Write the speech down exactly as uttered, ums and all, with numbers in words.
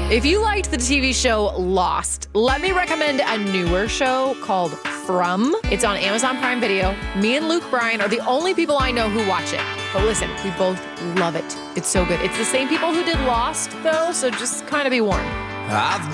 If you liked the T V show Lost, let me recommend a newer show called From. It's on Amazon Prime Video. Me and Luke Bryan are the only people I know who watch it. But listen, we both love it. It's so good. It's the same people who did Lost, though, so just kind of be warned. I've